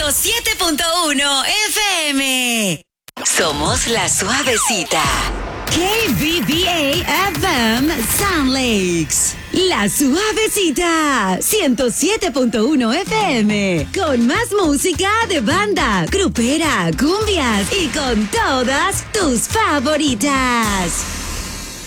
107.1 FM. Somos la suavecita. KBBA FM Sound Lakes. La suavecita. 107.1 FM. Con más música de banda, grupera, cumbias y con todas tus favoritas.